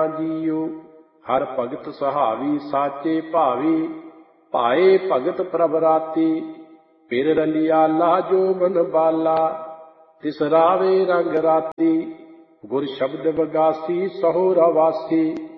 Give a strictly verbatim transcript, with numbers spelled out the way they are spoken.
ਜੀਉ। ਹਰ ਭਗਤ ਸੁਹਾਵੀ ਸਾਚੇ ਭਾਵੀ, ਭਾਏ ਭਗਤ ਪ੍ਰਭ ਰਾਤੀ। ਫਿਰ ਰਲਿਆ ਲਾਜੋ ਮਨ ਬਾਲਾ, ਤਿਸ ਰਾਵੇ ਰੰਗ ਰਾਤੀ। ਗੁਰ ਸ਼ਬਦ ਵਗਾਸੀ ਸਹੁਰਾ ਵਾਸੀ,